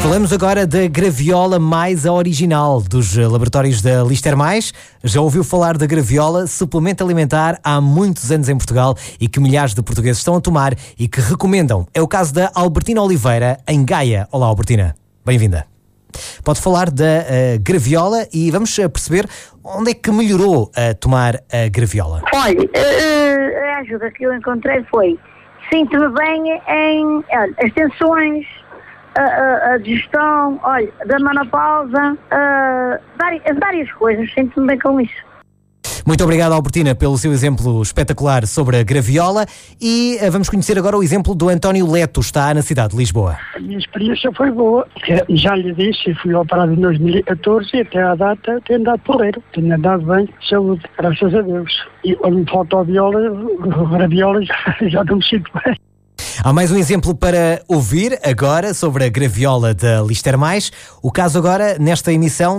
Falamos agora da graviola mais a original dos laboratórios da Lister Mais. Já ouviu falar da graviola, suplemento alimentar há muitos anos em Portugal e que milhares de portugueses estão a tomar e que recomendam. É o caso da Albertina Oliveira, em Gaia. Olá, Albertina. Bem-vinda. Pode falar da graviola e vamos perceber onde é que melhorou a tomar a graviola. Olha, a ajuda que eu encontrei foi: sinto-me bem em as tensões, a digestão, olha, da menopausa, várias coisas, sinto-me bem com isso. Muito obrigado, Albertina, pelo seu exemplo espetacular sobre a graviola e vamos conhecer agora o exemplo do António Leto, está na cidade de Lisboa. A minha experiência foi boa, já lhe disse, fui operado em 2014 e até à data tenho andado porreiro, tenho andado bem, saúde, graças a Deus. E quando me falta a graviola já não me sinto bem. Há mais um exemplo para ouvir agora sobre a graviola da Lister Mais. O caso agora nesta emissão